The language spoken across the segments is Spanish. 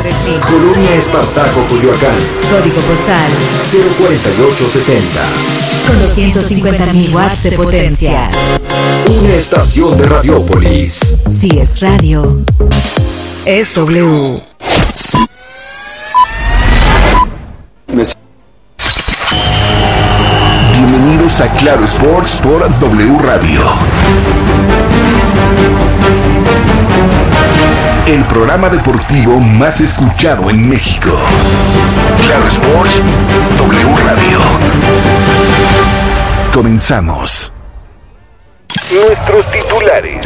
3000. Colonia Espartaco, Coyoacán. Código postal 04870. con 250.000 watts de potencia. Una estación de Radiópolis. Si es radio, es W. Bienvenidos a Claro Sports por W Radio. El programa deportivo más escuchado en México. Claro Sports, W Radio. Comenzamos. Nuestros titulares.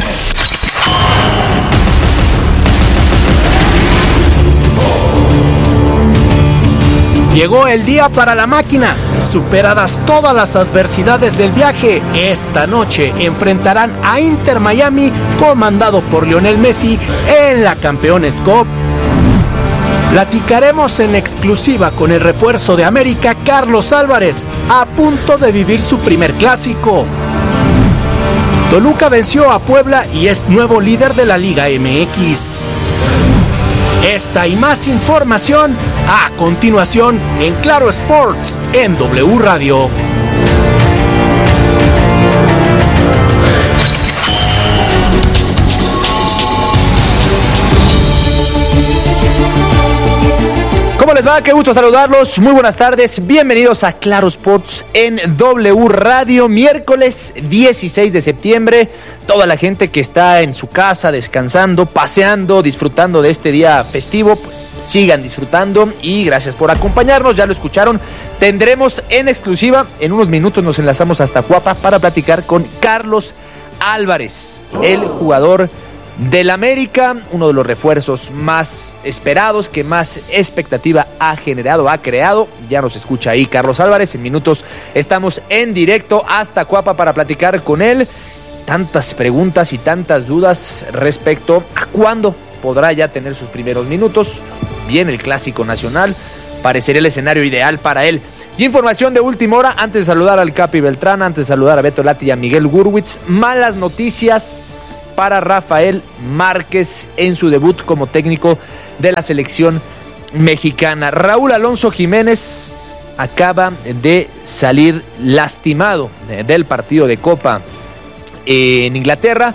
Llegó el día para la máquina. Superadas todas las adversidades del viaje, esta noche enfrentarán a Inter Miami, comandado por Lionel Messi, en la Campeones Cup. Platicaremos en exclusiva con el refuerzo de América, Carlos Álvarez, a punto de vivir su primer clásico. Toluca venció a Puebla y es nuevo líder de la Liga MX. Esta y más información a continuación en Claro Sports en W Radio. ¿Cómo les va? Qué gusto saludarlos. Muy buenas tardes. Bienvenidos a Claro Sports en W Radio. Miércoles 16 de septiembre. Toda la gente que está en su casa descansando, paseando, disfrutando de este día festivo, pues sigan disfrutando y gracias por acompañarnos. Ya lo escucharon. Tendremos en exclusiva, en unos minutos nos enlazamos hasta Cuapa para platicar con Carlos Álvarez, el jugador del América, uno de los refuerzos más esperados, que más expectativa ha generado, ha creado. Ya nos escucha ahí Carlos Álvarez. En minutos estamos en directo hasta Cuapa para platicar con él. Tantas preguntas y tantas dudas respecto a cuándo podrá ya tener sus primeros minutos. Viene el Clásico Nacional, parecería el escenario ideal para él. Y información de última hora, antes de saludar al Capi Beltrán, antes de saludar a Beto Lati y a Miguel Gurwitz, malas noticias para Rafael Márquez en su debut como técnico de la selección mexicana. Raúl Alonso Jiménez acaba de salir lastimado del partido de Copa en Inglaterra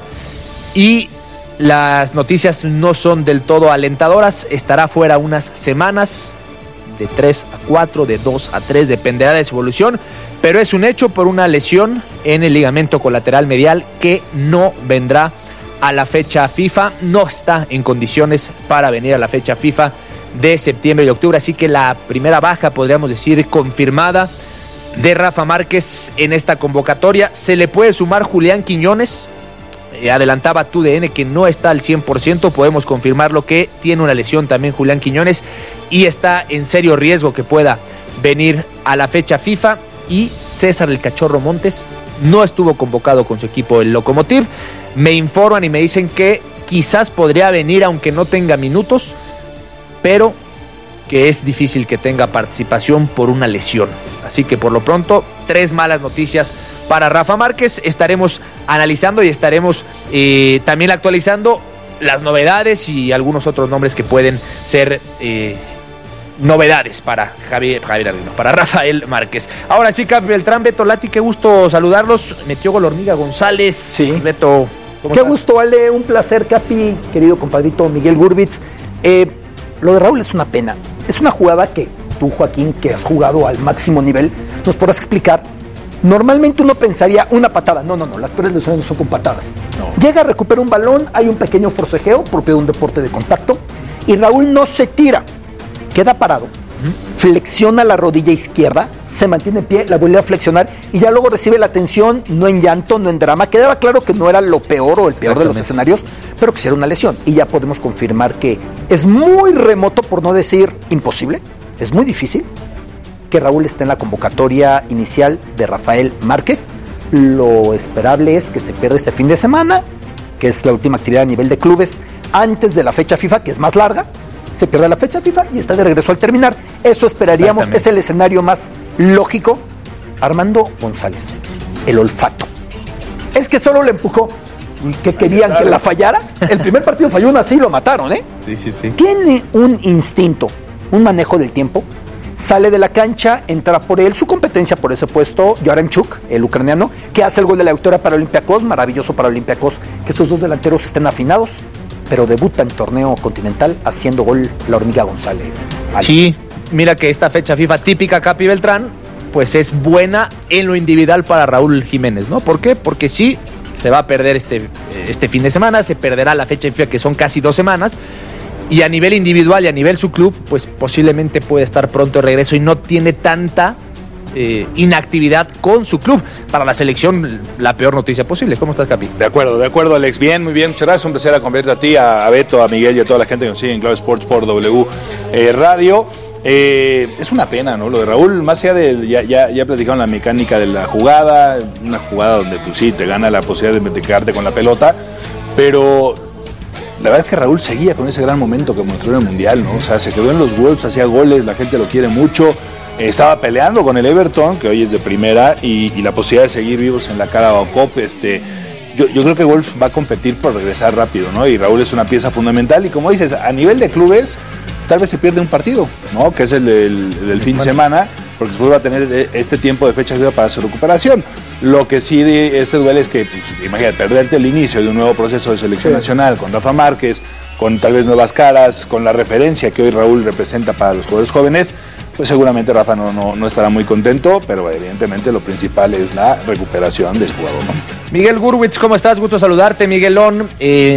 y las noticias no son del todo alentadoras. Estará fuera unas semanas, de 3 a 4, de 2 a 3, dependerá de su evolución, pero es un hecho por una lesión en el ligamento colateral medial que no vendrá a la fecha FIFA, no está en condiciones para venir a la fecha FIFA de septiembre y octubre, así que la primera baja, podríamos decir, confirmada de Rafa Márquez en esta convocatoria. Se le puede sumar Julián Quiñones, adelantaba TUDN que no está al 100%, podemos confirmarlo que tiene una lesión también Julián Quiñones y está en serio riesgo que pueda venir a la fecha FIFA. Y César el Cachorro Montes no estuvo convocado con su equipo el Lokomotiv. Me informan y me dicen que quizás podría venir aunque no tenga minutos, pero que es difícil que tenga participación por una lesión. Así que por lo pronto, 3 malas noticias para Rafa Márquez. Estaremos analizando y estaremos también actualizando las novedades y algunos otros nombres que pueden ser novedades para para Rafael Márquez. Ahora sí, Capi Beltrán, Beto Lati, qué gusto saludarlos. Metió gol Hormiga González. Sí. Beto, ¿cómo qué estás? gusto, Ale, un placer, Capi, querido compadrito Miguel Gurwitz. Lo de Raúl es una pena. Es una jugada que tú, Joaquín, que has jugado al máximo nivel, nos podrás explicar. Normalmente uno pensaría una patada. No, las peores lesiones no son con patadas. No. Llega, recupera un balón, hay un pequeño forcejeo propio de un deporte de contacto y Raúl no se tira. Queda parado, flexiona la rodilla izquierda, se mantiene en pie, la vuelve a flexionar y ya luego recibe la atención, no en llanto, no en drama. Quedaba claro que no era lo peor o el peor de los escenarios, pero que sí era una lesión. Y ya podemos confirmar que es muy remoto, por no decir imposible, es muy difícil que Raúl esté en la convocatoria inicial de Rafael Márquez. Lo esperable es que se pierda este fin de semana, que es la última actividad a nivel de clubes, antes de la fecha FIFA, que es más larga. Se pierde la fecha FIFA y está de regreso al terminar. Eso esperaríamos, es el escenario más lógico. Armando González, el olfato. Es que solo le empujó. ¿Qué querían? ¿Que la fallara? El primer partido falló una así y lo mataron, ¿eh? Sí. Tiene un instinto, un manejo del tiempo. Sale de la cancha, entra por él, su competencia por ese puesto, Yaremchuk, el ucraniano, que hace el gol de la victoria para Olympiacos, maravilloso para Olympiacos que estos dos delanteros estén afinados, pero debuta en torneo continental haciendo gol la Hormiga González. Sí, mira que esta fecha FIFA típica Capi Beltrán, pues es buena en lo individual para Raúl Jiménez, ¿no? ¿Por qué? Porque sí, se va a perder este fin de semana, se perderá la fecha FIFA que son casi 2 semanas, y a nivel individual y a nivel su club, pues posiblemente puede estar pronto de regreso y no tiene tanta inactividad con su club. Para la selección, la peor noticia posible. ¿Cómo estás, Capi? De acuerdo, Alex. Bien, muy bien. Muchas gracias. Un placer acompañarte a ti, a Beto, a Miguel y a toda la gente que nos sigue en Claro Sports por W Radio. Es una pena, ¿no? Lo de Raúl, más allá de, ya platicaron la mecánica de la jugada, una jugada donde pues sí, te gana la posibilidad de quedarte con la pelota, pero la verdad es que Raúl seguía con ese gran momento que mostró en el Mundial, ¿no? O sea, se quedó en los Wolves, hacía goles, la gente lo quiere mucho, estaba peleando con el Everton, que hoy es de primera, y la posibilidad de seguir vivos en la Carabao Cup, yo creo que Wolves va a competir por regresar rápido, ¿no? Y Raúl es una pieza fundamental, y como dices, a nivel de clubes, tal vez se pierde un partido, ¿no? Que es el del fin de semana, porque después va a tener este tiempo de fecha para su recuperación. Lo que sí de este duelo es que, pues, imagínate, perderte el inicio de un nuevo proceso de selección nacional con Rafa Márquez, con tal vez nuevas caras, con la referencia que hoy Raúl representa para los jugadores jóvenes, pues seguramente Rafa no estará muy contento, pero evidentemente lo principal es la recuperación del jugador, ¿no? Miguel Gurwitz, ¿cómo estás? Gusto saludarte, Miguelón.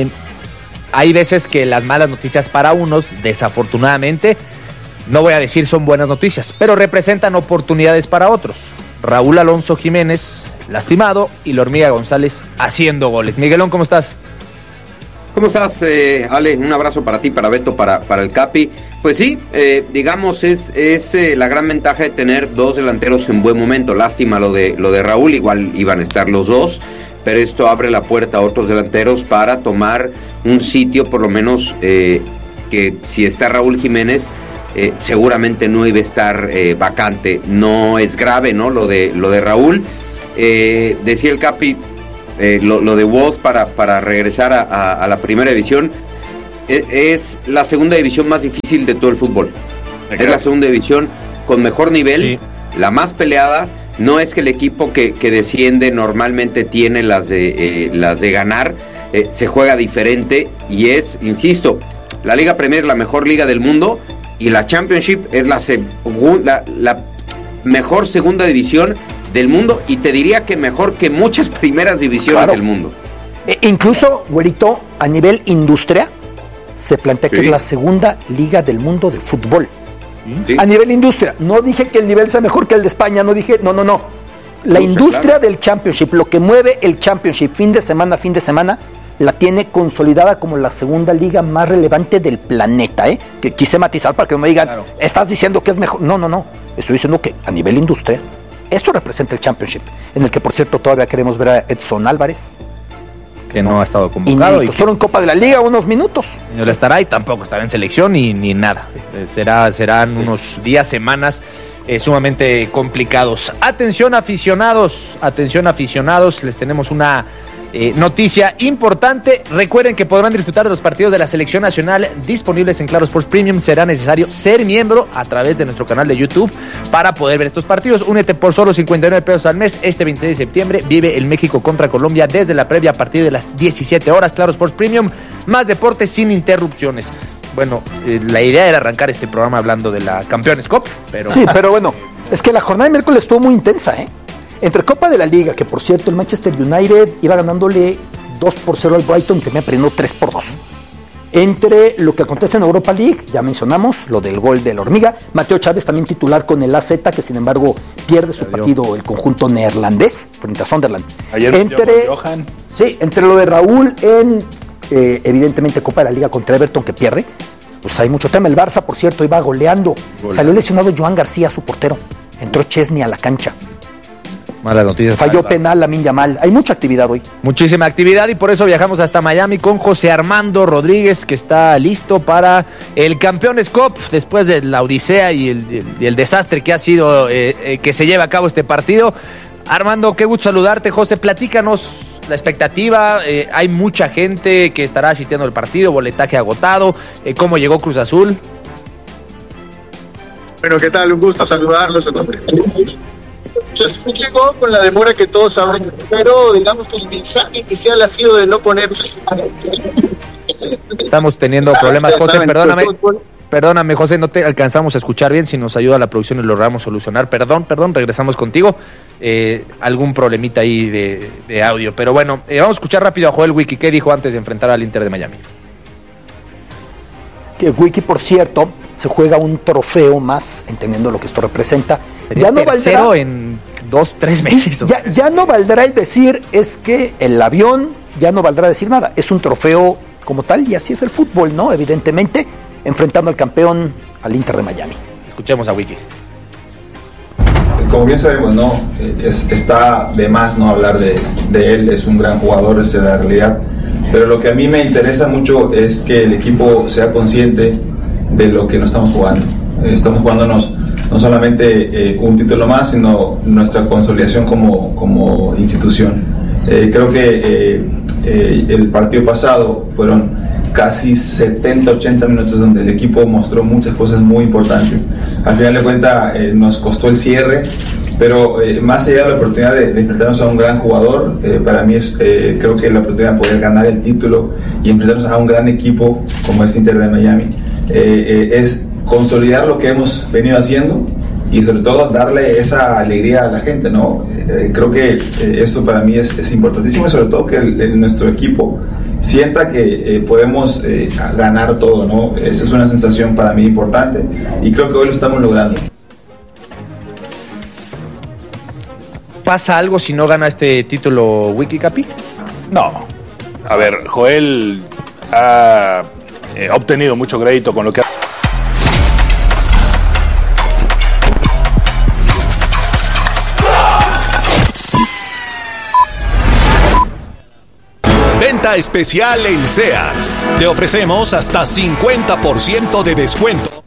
Hay veces que las malas noticias para unos, desafortunadamente, no voy a decir son buenas noticias, pero representan oportunidades para otros. Raúl Alonso Jiménez lastimado y la Hormiga González haciendo goles. Miguelón, ¿cómo estás? ¿Cómo estás, Ale? Un abrazo para ti, para Beto, para el Capi. Pues sí, digamos, es la gran ventaja de tener dos delanteros en buen momento. Lástima lo de Raúl, igual iban a estar los dos, pero esto abre la puerta a otros delanteros para tomar un sitio, por lo menos, que si está Raúl Jiménez, seguramente no iba a estar vacante. No es grave, ¿no? Lo de Raúl. Decía el Capi, lo de Wolves para regresar a la primera división, es la segunda división más difícil de todo el fútbol. Es la segunda división con mejor nivel, sí, la más peleada. No es que el equipo que desciende normalmente tiene las de ganar, se juega diferente y es, insisto, la Liga Premier es la mejor liga del mundo y la Championship es la mejor segunda división del mundo, y te diría que mejor que muchas primeras divisiones del mundo. Incluso, güerito, a nivel industria, se plantea que es la segunda liga del mundo de fútbol. Sí. A nivel industria, no dije que el nivel sea mejor que el de España, no dije, no. La industria del Championship, lo que mueve el Championship fin de semana, la tiene consolidada como la segunda liga más relevante del planeta, que quise matizar para que no me digan, claro, estás diciendo que es mejor. No, estoy diciendo que a nivel industria, esto representa el Championship, en el que, por cierto, todavía queremos ver a Edson Álvarez, que no ha estado convocado. Y solo en Copa de la Liga unos minutos. No estará y tampoco estará en selección ni nada. Serán unos días, semanas sumamente complicados. Atención aficionados, les tenemos una noticia importante. Recuerden que podrán disfrutar de los partidos de la selección nacional disponibles en Claro Sports Premium. Será necesario ser miembro a través de nuestro canal de YouTube para poder ver estos partidos. Únete por solo 59 pesos al mes. Este 26 de septiembre vive el México contra Colombia desde la previa a partir de las 17 horas. Claro Sports Premium, más deportes sin interrupciones. Bueno, la idea era arrancar este programa hablando de la Campeones Cup, pero... Sí, pero bueno, es que la jornada de miércoles estuvo muy intensa, Entre Copa de la Liga, que por cierto el Manchester United iba ganándole 2-0 al Brighton, que me perdiendo 3-2. Entre lo que acontece en Europa League, ya mencionamos lo del gol de la Hormiga. Mateo Chávez también titular con el AZ, que sin embargo pierde su partido el conjunto neerlandés frente a Sunderland. Ayer entre Johan. Sí, entre lo de Raúl en evidentemente Copa de la Liga contra Everton, que pierde, pues hay mucho tema. El Barça, por cierto, iba goleando. Salió lesionado Joan García, su portero. Entró Chesney a la cancha. Mala noticia. Falló penal Lamine Yamal. Hay mucha actividad hoy. Muchísima actividad, y por eso viajamos hasta Miami con José Armando Rodríguez, que está listo para el Campeones Cup después de la odisea y el desastre que ha sido que se lleva a cabo este partido. Armando, qué gusto saludarte. José, platícanos la expectativa, hay mucha gente que estará asistiendo al partido, boletaje agotado, ¿cómo llegó Cruz Azul? Bueno, ¿qué tal? Un gusto saludarlos a todos. Llegó con la demora que todos saben, pero digamos que el mensaje inicial ha sido de no poner... Estamos teniendo problemas, José, perdóname, José, no te alcanzamos a escuchar bien. Si nos ayuda la producción y lo logramos solucionar. Perdón, regresamos contigo. Algún problemita ahí de audio, pero bueno, vamos a escuchar rápido a Joel Wiki. ¿Qué dijo antes de enfrentar al Inter de Miami? Que Wiki, por cierto, se juega un trofeo más, entendiendo lo que esto representa. Ya no tercero valdrá, en 2-3 meses. Ya no valdrá el decir, es que el avión, ya no valdrá decir nada. Es un trofeo como tal, y así es el fútbol, ¿no? Evidentemente, enfrentando al campeón, al Inter de Miami. Escuchemos a Wiki. Como bien sabemos, ¿no? Está de más no hablar de él, es un gran jugador, esa es la realidad. Pero lo que a mí me interesa mucho es que el equipo sea consciente de lo que nos estamos jugando. Estamos jugándonos no solamente un título más, sino nuestra consolidación como institución. Creo que el partido pasado fueron casi 70-80 minutos donde el equipo mostró muchas cosas muy importantes. Al final de cuentas nos costó el cierre, pero más allá de la oportunidad de enfrentarnos a un gran jugador, para mí es creo que la oportunidad de poder ganar el título y enfrentarnos a un gran equipo como es Inter de Miami, es consolidar lo que hemos venido haciendo y sobre todo darle esa alegría a la gente, ¿no? Creo que eso para mí es importantísimo, y sobre todo que nuestro equipo sienta que podemos ganar todo, ¿no? Esa es una sensación para mí importante y creo que hoy lo estamos logrando. ¿Pasa algo si no gana este título Wiki, Capi? No. A ver, Joel ha obtenido mucho crédito con lo que ha... Venta especial en Sears. Te ofrecemos hasta 50% de descuento.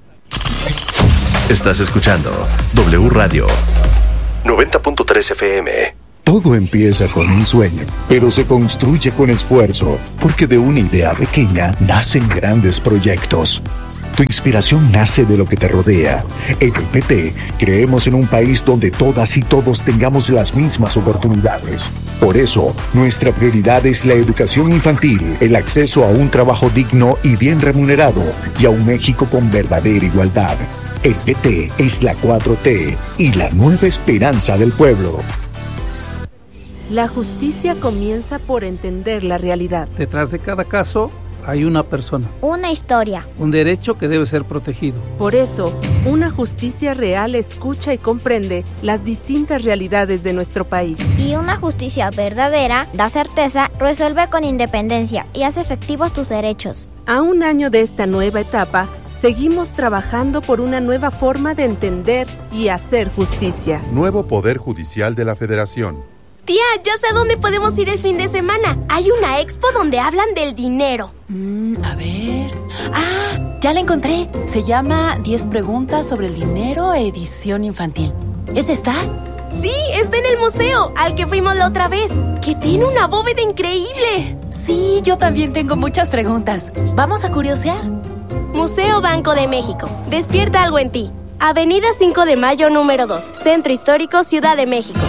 Estás escuchando W Radio 90.3 FM. Todo empieza con un sueño, pero se construye con esfuerzo, porque de una idea pequeña nacen grandes proyectos. Tu inspiración nace de lo que te rodea. En el PT creemos en un país donde todas y todos tengamos las mismas oportunidades. Por eso, nuestra prioridad es la educación infantil, el acceso a un trabajo digno y bien remunerado, y a un México con verdadera igualdad. El PT es la 4T y la nueva esperanza del pueblo. La justicia comienza por entender la realidad. Detrás de cada caso hay una persona. Una historia. Un derecho que debe ser protegido. Por eso, una justicia real escucha y comprende las distintas realidades de nuestro país. Y una justicia verdadera da certeza, resuelve con independencia y hace efectivos tus derechos. A un año de esta nueva etapa, seguimos trabajando por una nueva forma de entender y hacer justicia. Nuevo Poder Judicial de la Federación. Tía, ya sé a dónde podemos ir el fin de semana. Hay una expo donde hablan del dinero. A ver... ¡Ah! Ya la encontré. Se llama 10 preguntas sobre el dinero, edición infantil. ¿Es esta? Sí, está en el museo, al que fuimos la otra vez, que tiene una bóveda increíble. Sí, yo también tengo muchas preguntas. ¿Vamos a curiosear? Museo Banco de México. Despierta algo en ti. Avenida 5 de Mayo, número 2. Centro Histórico, Ciudad de México.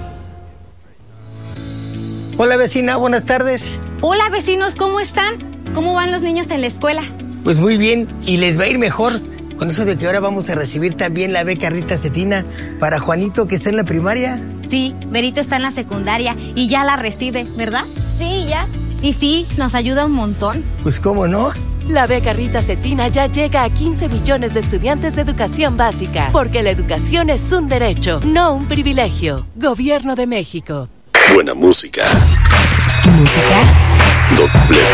Hola vecina, buenas tardes. Hola vecinos, ¿cómo están? ¿Cómo van los niños en la escuela? Pues muy bien, y les va a ir mejor con eso de que ahora vamos a recibir también la beca Rita Cetina para Juanito, que está en la primaria. Sí, Berito está en la secundaria y ya la recibe, ¿verdad? Sí, ya. Y sí, nos ayuda un montón. Pues cómo no. La beca Rita Cetina ya llega a 15 millones de estudiantes de educación básica, porque la educación es un derecho, no un privilegio. Gobierno de México. Buena música. Música.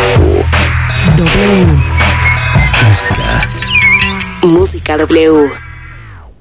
W. Música. Música. Música W.